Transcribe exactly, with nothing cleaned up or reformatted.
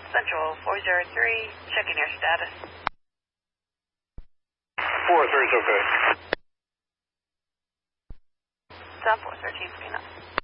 Central four zero three, checking your status. four three is okay. South four thirteen, speed up.